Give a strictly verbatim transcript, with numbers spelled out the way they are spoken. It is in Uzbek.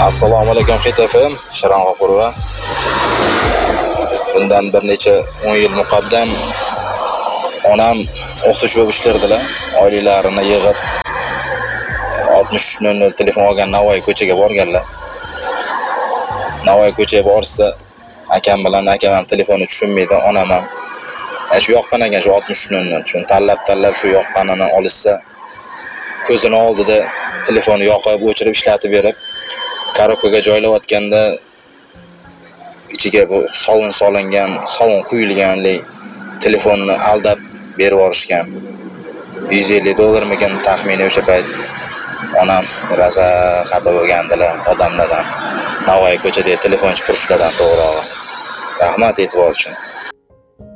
Assalomu alaykum Hit F M, Sharon G'ofurova. Bundan bir necha o'n yil muqaddam onam o'qituvchi bo'lib ishlardilar. Oilalarni yig'ib oltmish nol nol telefon olgan Navoiy ko'chaga borganlar. Navoiy ko'chaga borsa, akam bilan akam ham telefonni tushunmaydi, onam ham. Yani shu yoqqan ekan shu oltmish nol nol. Shuni tanlab-tanlab shu yoqqanini olishsa, ko'zini oldida telefonni yoqib, o'chirib ishlatib berib, korobkaga joylayotganda ichiga bu sovun solingan, sovun quyilganlik telefonni aldab berib yuborishgan. yuz ellik dollarmikan taxmini o'sha payt. Onam rosa xafa bo'lgandilar odamlardan. Navoiy ko'chadagi telefonchi qurishlardan to'g'ri. Rahmat e'tibor uchun.